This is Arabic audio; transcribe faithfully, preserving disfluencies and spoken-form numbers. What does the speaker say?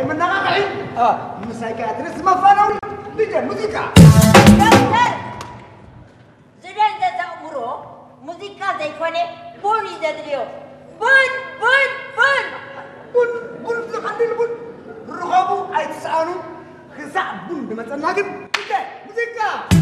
من نغاقعي اه مسايكا ترس مفانوي لجا موسيقى دكتور زدان ذا تأمره موسيقى زي كوني بوني زدريو بون بون بون بون بون زخلي البون رغبو اي تسعانو خسع بون بمثل ناقب لجا موسيقى